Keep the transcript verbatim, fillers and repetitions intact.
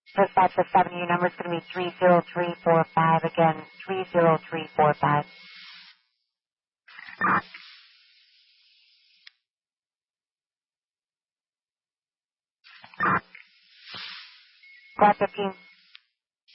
Dispatch the seven, your number is going to be three zero three four five. Again, three zero three four five. Flat fifteen.